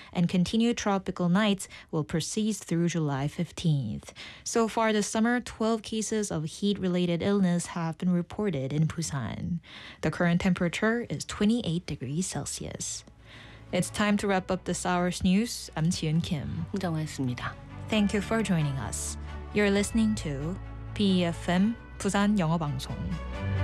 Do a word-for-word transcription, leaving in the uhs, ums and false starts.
and continued tropical nights will persist through July fifteenth. So far this summer, twelve cases of heat-related illness have been reported in Busan. The current temperature is twenty-eight degrees Celsius. It's time to wrap up this hour's news. I'm Jian Kim. 홍정화였습니다. Thank you for joining us. You're listening to B E F M 부산 영어방송.